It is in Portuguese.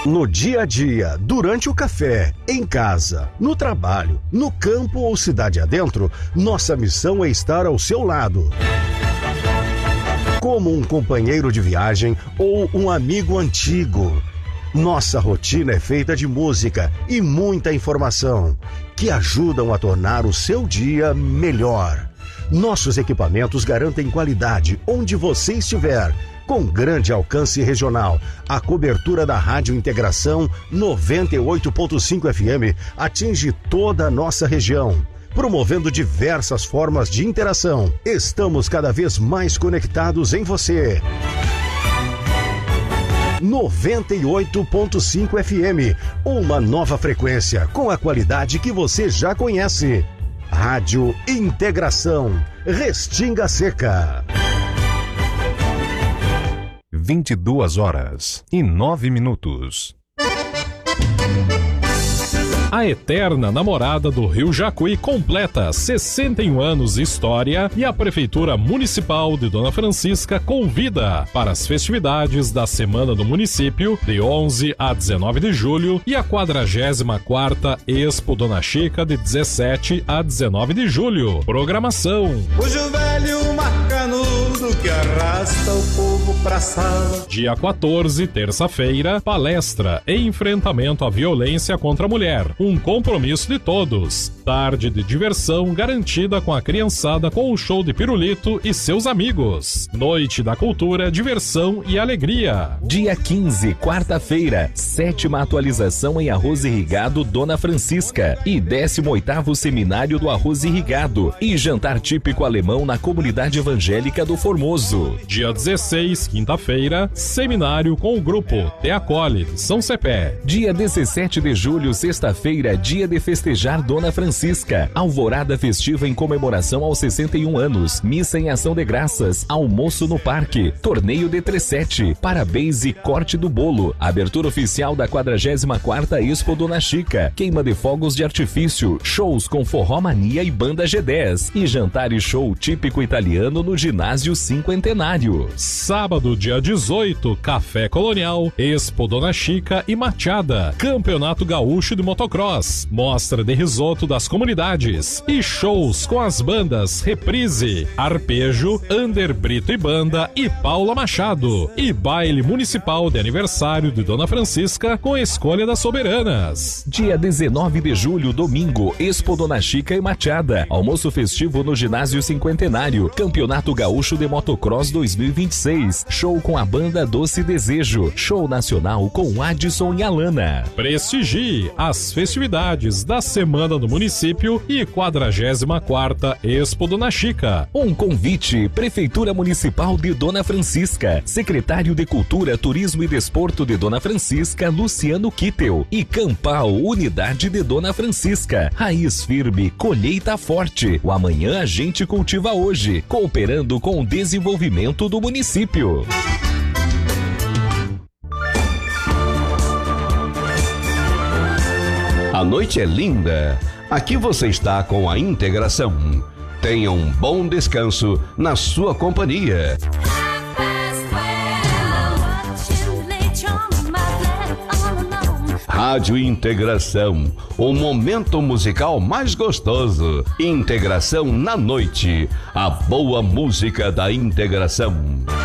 No dia a dia, durante o café, em casa, no trabalho, no campo ou cidade adentro, nossa missão é estar ao seu lado. Como um companheiro de viagem ou um amigo antigo. Nossa rotina é feita de música e muita informação que ajudam a tornar o seu dia melhor. Nossos equipamentos garantem qualidade onde você estiver. Com grande alcance regional, a cobertura da Rádio Integração 98.5 FM atinge toda a nossa região, promovendo diversas formas de interação. Estamos cada vez mais conectados em você. 98.5 FM, uma nova frequência com a qualidade que você já conhece. Rádio Integração, Restinga Seca. 22h09. A eterna namorada do Rio Jacuí completa 61 anos de história e a Prefeitura Municipal de Dona Francisca convida para as festividades da Semana do Município, de 11 a 19 de julho, e a 44ª Expo Dona Chica, de 17 a 19 de julho. Programação: Cujo velho marcanudo que arrasta o povo pra sala. Dia 14, terça-feira, palestra Enfrentamento à Violência contra a Mulher. Um compromisso de todos. Tarde de diversão garantida com a criançada com o show de Pirulito e seus amigos. Noite da cultura, diversão e alegria. Dia 15, quarta-feira, 7ª atualização em arroz irrigado Dona Francisca e 18º seminário do arroz irrigado e jantar típico alemão na comunidade evangélica do Formoso. Dia 16, quinta-feira, seminário com o grupo Te Acolhe, São Cepé. Dia 17 de julho, sexta-feira, dia de festejar Dona Francisca. Alvorada festiva em comemoração aos 61 anos. Missa em ação de graças. Almoço no parque. Torneio de 37. Parabéns e corte do bolo. Abertura oficial da 44ª Expo Dona Chica. Queima de fogos de artifício. Shows com Forró Mania e Banda G10. E jantar e show típico italiano no Ginásio Cinquentenário. Sábado, dia 18, Café Colonial, Expo Dona Chica e Machada. Campeonato Gaúcho de Motocross. Mostra de risoto das comunidades e shows com as bandas Reprise, Arpejo, Ander Brito e Banda e Paula Machado. E baile municipal de aniversário de Dona Francisca com escolha das soberanas. Dia 19 de julho, domingo, Expo Dona Chica e Machada. Almoço festivo no Ginásio Cinquentenário. Campeonato Gaúcho de Motocross 2026. Show com a banda Doce Desejo. Show nacional com Adson e Alana. Prestigie as festividades da Semana do Município e 44ª Expo Dona Chica. Um convite: Prefeitura Municipal de Dona Francisca, Secretário de Cultura, Turismo e Desporto de Dona Francisca, Luciano Kittel, e Campal, Unidade de Dona Francisca. Raiz firme, colheita forte. O amanhã a gente cultiva hoje, cooperando com o desenvolvimento do município. A noite é linda. Aqui você está com a Integração. Tenha um bom descanso na sua companhia. Rádio Integração, o momento musical mais gostoso. Integração na noite, a boa música da Integração.